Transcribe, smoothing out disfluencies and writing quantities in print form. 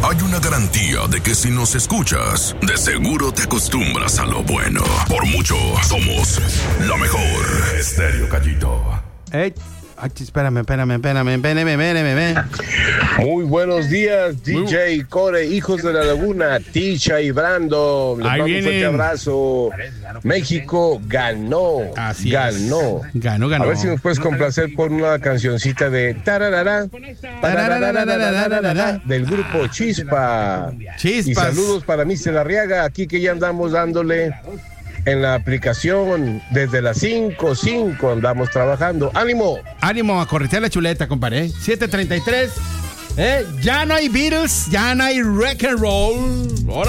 Hay una garantía de que si nos escuchas, de seguro te acostumbras a lo bueno. Por mucho, somos la mejor. Estéreo Gallito. Espérame. Muy buenos días, DJ Core, hijos de la Laguna, Tisha y Brando. Les mando un fuerte abrazo. México ganó. Así ganó. Es. Ganó. A ver si nos puedes complacer con una cancioncita de tararara, del grupo Chispa. Y saludos para Mr. Arriaga, aquí que ya andamos dándole en la aplicación desde las 5:05 andamos trabajando. ¡Ánimo! Ánimo a corretear la chuleta, compadre. 7:33. Ya no hay Beatles, ya no hay rock and roll.